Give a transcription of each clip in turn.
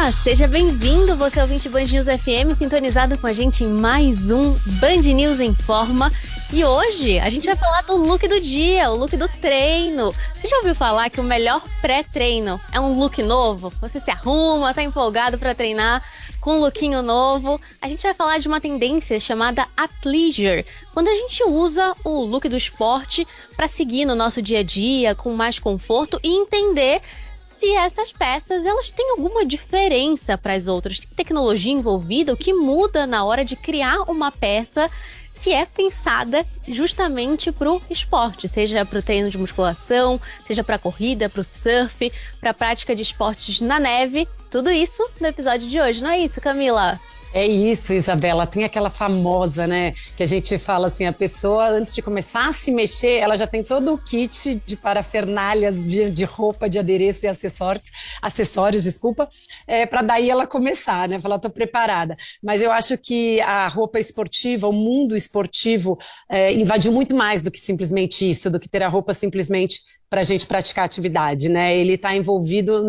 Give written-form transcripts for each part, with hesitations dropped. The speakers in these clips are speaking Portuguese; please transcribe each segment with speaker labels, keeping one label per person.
Speaker 1: Olá, seja bem-vindo, você ouvinte Band News FM, sintonizado com a gente em mais um Band News Informa. E hoje a gente vai falar do look do dia, o look do treino. Você já ouviu falar que o melhor pré-treino é um look novo? Você se arruma, tá empolgado para treinar com um lookinho novo. A gente vai falar de uma tendência chamada athleisure, quando a gente usa o look do esporte para seguir no nosso dia a dia com mais conforto e entender se essas peças elas têm alguma diferença para as outras. Tem tecnologia envolvida, o que muda na hora de criar uma peça que é pensada justamente para o esporte, seja para o treino de musculação, seja para a corrida, para o surf, para a prática de esportes na neve. Tudo isso no episódio de hoje, não é isso, Camila?
Speaker 2: É isso, Isabela. Tem aquela famosa, né, que a gente fala assim, a pessoa antes de começar a se mexer, ela já tem todo o kit de parafernálias, de roupa, de adereço e acessórios, desculpa, para daí ela começar, né, falar, tô preparada. Mas eu acho que a roupa esportiva, o mundo esportivo invadiu muito mais do que simplesmente isso, do que ter a roupa simplesmente para a gente praticar atividade, né? Ele está envolvido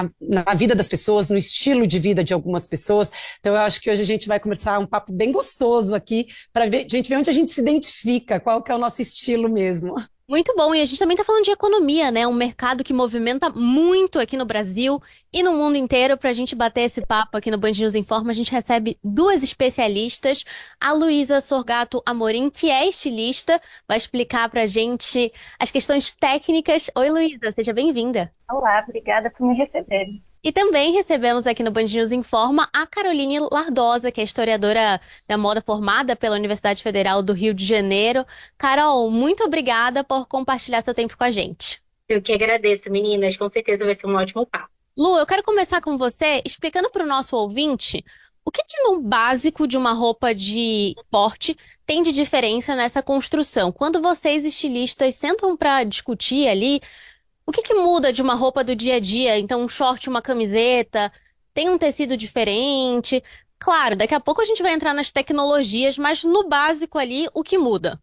Speaker 2: na vida das pessoas, no estilo de vida de algumas pessoas. Então, eu acho que hoje a gente vai conversar um papo bem gostoso aqui, para a gente ver onde a gente se identifica, qual que é o nosso estilo mesmo.
Speaker 1: Muito bom, e a gente também tá falando de economia, né? Um mercado que movimenta muito aqui no Brasil e no mundo inteiro. Pra gente bater esse papo aqui no Band News Informa, a gente recebe duas especialistas. A Luísa Sorgato Amorim, que é estilista, vai explicar pra gente as questões técnicas. Oi, Luísa, seja bem-vinda.
Speaker 3: Olá, obrigada por me receber.
Speaker 1: E também recebemos aqui no Band News Informa a Caroline Lardosa, que é historiadora da moda formada pela Universidade Federal do Rio de Janeiro. Carol, muito obrigada por compartilhar seu tempo com a gente.
Speaker 3: Eu que agradeço, meninas. Com certeza vai ser um ótimo papo.
Speaker 1: Lu, eu quero começar com você explicando para o nosso ouvinte o que no básico de uma roupa de esporte tem de diferença nessa construção. Quando vocês, estilistas, sentam para discutir ali, o que muda de uma roupa do dia a dia? Então, um short, uma camiseta, tem um tecido diferente. Claro, daqui a pouco a gente vai entrar nas tecnologias, mas no básico ali, o que muda?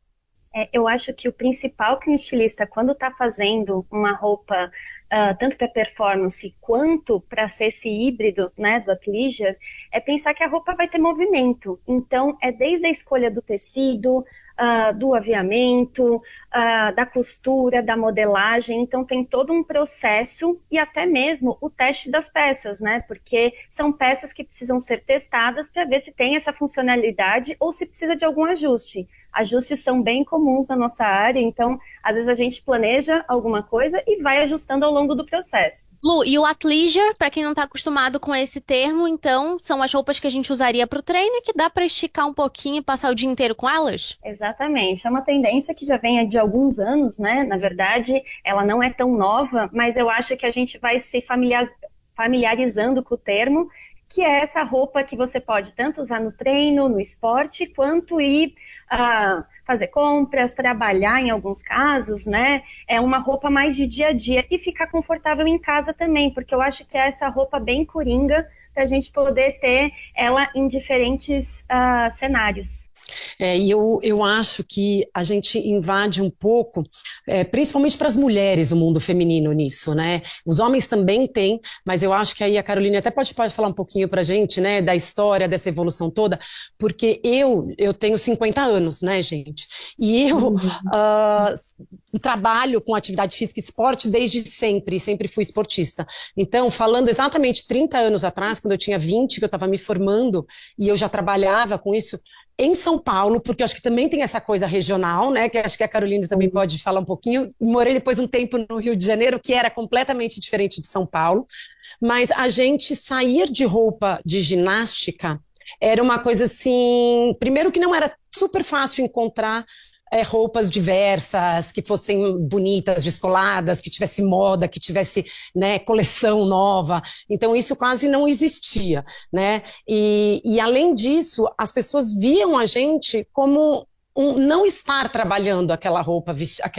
Speaker 3: Eu acho que o principal que um estilista, quando está fazendo uma roupa, tanto para performance quanto para ser esse híbrido, né, do athleisure, é pensar que a roupa vai ter movimento. Então, é desde a escolha do tecido, do aviamento, da costura, da modelagem. Então tem todo um processo e até mesmo o teste das peças, né? Porque são peças que precisam ser testadas para ver se tem essa funcionalidade ou se precisa de algum ajuste. Ajustes são bem comuns na nossa área, então às vezes a gente planeja alguma coisa e vai ajustando ao longo do processo.
Speaker 1: Lu, e o athleisure, para quem não está acostumado com esse termo, então são as roupas que a gente usaria para o treino e que dá para esticar um pouquinho e passar o dia inteiro com elas?
Speaker 3: Exatamente, é uma tendência que já vem de alguns anos, né? Na verdade, ela não é tão nova, mas eu acho que a gente vai se familiarizando com o termo, que é essa roupa que você pode tanto usar no treino, no esporte, quanto ir fazer compras, trabalhar em alguns casos, né? É uma roupa mais de dia a dia e ficar confortável em casa também, porque eu acho que é essa roupa bem coringa para a gente poder ter ela em diferentes cenários.
Speaker 2: E eu acho que a gente invade um pouco, principalmente para as mulheres, o mundo feminino nisso, né? Os homens também têm, mas eu acho que aí a Caroline até pode falar um pouquinho para a gente, né, da história, dessa evolução toda, porque eu tenho 50 anos, né, gente? E eu trabalho com atividade física e esporte desde sempre fui esportista. Então, falando exatamente 30 anos atrás, quando eu tinha 20, que eu estava me formando, e eu já trabalhava com isso, em São Paulo, porque eu acho que também tem essa coisa regional, né, que acho que a Caroline também pode falar um pouquinho. Morei depois um tempo no Rio de Janeiro, que era completamente diferente de São Paulo, mas a gente sair de roupa de ginástica era uma coisa assim, primeiro que não era super fácil encontrar roupas diversas, que fossem bonitas, descoladas, que tivesse moda, que tivesse, né, coleção nova. Então isso quase não existia, né? E além disso, as pessoas viam a gente como não estar trabalhando aquela roupa,